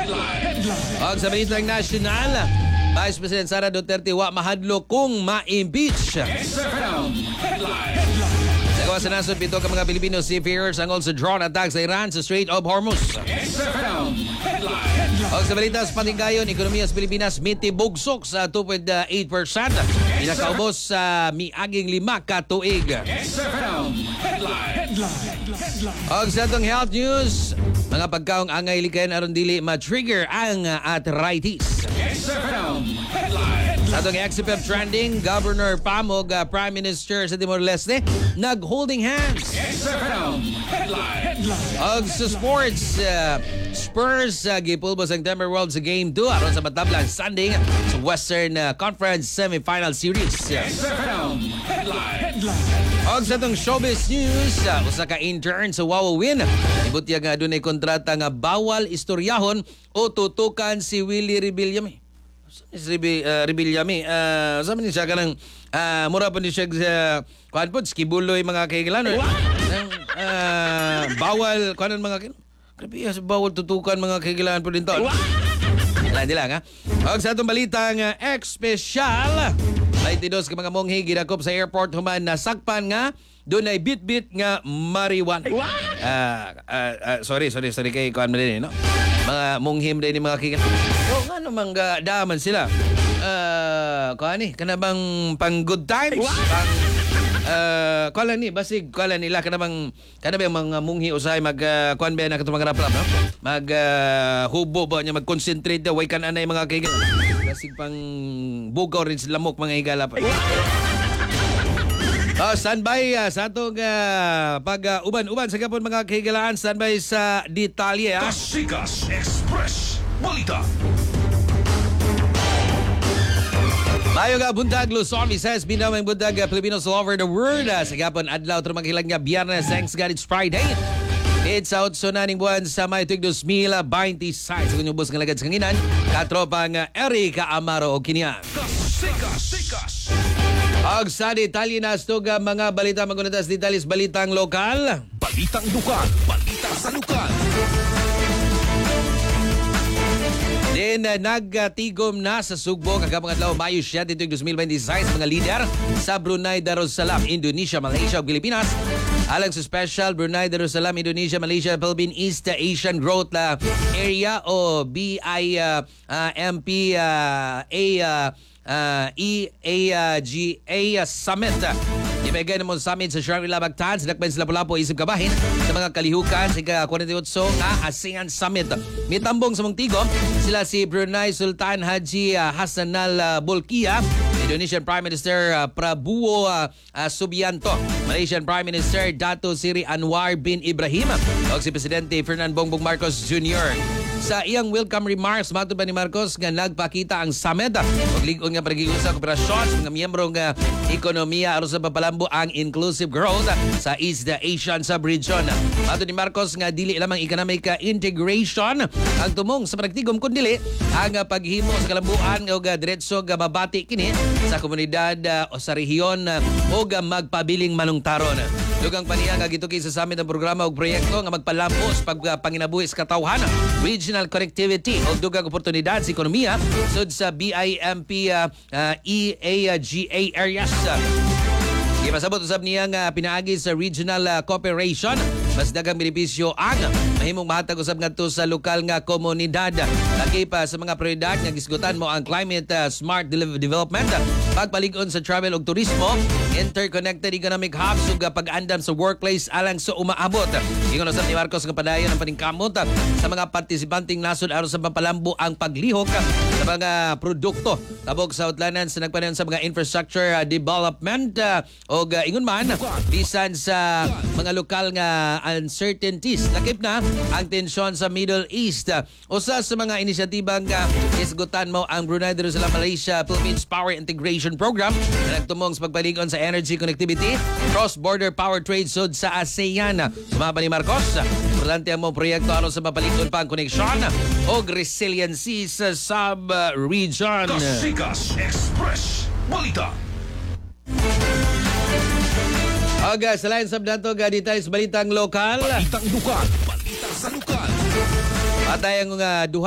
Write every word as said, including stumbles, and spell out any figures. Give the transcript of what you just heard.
Og sa balitang nasyonal, Vice President Sara Duterte wa mahadlo kung ma-impeach. Sa gawa sa nasod, pito ka mga Pilipino seafarers ang also drone attack sa Iran sa Strait of Hormuz. Og sa balita sa patinggayon, ekonomiya sa Pilipinas mitibugsok sa two point eight percent. Pinakaubos sa miaging lima ka tuig. Og sa itong health news, mga pagkaong angay likayan aron dili ma-trigger ang arthritis. Sa itong X F M trending, Governor Pamog, uh, Prime Minister sa Timor-Leste, nag-holding hands. Og sa sports, uh, Spurs uh, gipulbos ang Timber World sa Game two aron sa matablang Sunday sa Western uh, Conference Semi-Final Series. Og sa itong showbiz news, uh, usa ka intern sa Wawawin, ibutya nga dunay kontrata nga bawal istoryahon o tutukan si Willie Rebillame. Ribi uh, Rebillame, uh, sa man siya kanang uh, mura pa ni siya sa kuan pod skibuloy mga kaigilan. Uh, bawal kuan mga kin. Grabe sa bawal tutukan mga kaigilan po din to. Wala di lang ha. Og sa atong balitang uh, ex-special, twenty-two ka mga monghi gidakop sa airport human nasakpan nga doon ay bit-bit nga marijuana. Uh, uh, uh, sorry, sorry, sorry kay kuan man din, no? Mga monghim din ni mga kaigilan. Oh, nga naman ga daman sila. Uh, kuan ni kana bang pang good times? Pang uh, kuan ni basig kuan nila kana bang kana bang mga munghi usay mag uh, kuan ba na katong mga rap no? Mag uh, hubo ba nya mag-concentrate daw way kan anay mga kaigan. Basig pang bugaw rin sila lamok mga higala pa. Oh, standby uh, sa atong uh, pag uh, uban-uban sa gapon mga kahigalaan, standby sa detalye. Ah. Kasikas Express Balita. Mayo nga buntag Luzon, Visayas, Mindanao, buntag Filipinos all over the world. Uh, sa gapon adlaw tro maghilang nga Biyernes, thanks God it's Friday. It's out so naning buwan sa May Tuig two thousand twenty-six. Sa kunyong bus ng lagad sa kanginan, katropang uh, Erika Amaro o Kinian. Kasikas Sikas. Og sa detalye na stog mga balita magunatas detalis balitang lokal. Balitang dukan, balita sa lokal. Then uh, nagtigom na sa Sugbo kagabang adlaw Mayo siya dito two thousand twenty-six mga lider sa Brunei Darussalam, Indonesia, Malaysia ug Pilipinas. Alang sa special Brunei Darussalam, Indonesia, Malaysia, Philippine East Asian Growth uh, Area o B I M P uh, A uh, Uh, E A G A Summit. Ibigay na mo summit sa Shangri-La Bagtan. Sinakbayan sila pula po isip kabahin sa mga kalihukan sa forty-eight nga ASEAN Summit. Mitambong sa mong tigom sila si Brunei Sultan Haji uh, Hassanal uh, Bolkiah, Indonesian Prime Minister uh, Prabowo uh, uh, Subianto, Malaysian Prime Minister Dato Seri Anwar bin Ibrahim, o si Presidente Ferdinand Bongbong Marcos Junior Sa iyang welcome remarks, matod ba ni Marcos nga nagpakita ang summit og lig-on nga pag-iusap kooperasyon sa mga miyembro nga ekonomiya aron sa papalambo ang inclusive growth sa East Asian sub-region. Matod ni Marcos nga dili lamang economic integration ang tumong sa panagtigom kundi ang paghimo sa kalambuan og diretso nga mabati kini sa komunidad o sa rehiyon og magpabiling manungtaron. Dugang paniya nga gituki sa summit ang programa og proyekto nga magpalampos pagpanginabuhi sa katawhan, regional connectivity o dugang oportunidad sa ekonomiya sud sa B I M P uh, uh, E A G A areas. Ipasabot usab niya nga pinaagi sa regional uh, cooperation mas daghang benepisyo ang mahimong mahatag usab ngadto sa lokal nga komunidad. Lagi pa sa mga prioridad nga gisgutan mo ang climate uh, smart development, pagpalig-on sa travel ug turismo, interconnected economic hubs ug pag-andam sa workplace alang sa umaabot. Ingon usab ni Marcos nga padayon ang paningkamot sa mga partisipanting nasod aron sa papalambo ang paglihok sa mga produkto tabok sa utlanan sa nagpanayon sa mga infrastructure uh, development uh, o uh, ingon man bisan sa mga lokal nga uncertainties. Lakip na ang tensyon sa Middle East. Usa sa mga inisyatibang uh, isgutan mo ang Brunei Darussalam Malaysia Philippines Power Integration Program na nagtumong sa pagpaligon sa energy connectivity, cross-border power trade sud sa ASEAN. Sumaba ni Marcos, importante ang mga proyekto aron sa mapaligon pa ang koneksyon o resiliency sa sub-region. Kasikas Express Balita. Aga, sa lain sab nato ga details balitang lokal. Balitang dukan, balita sa lokal. Patay ang uh, duha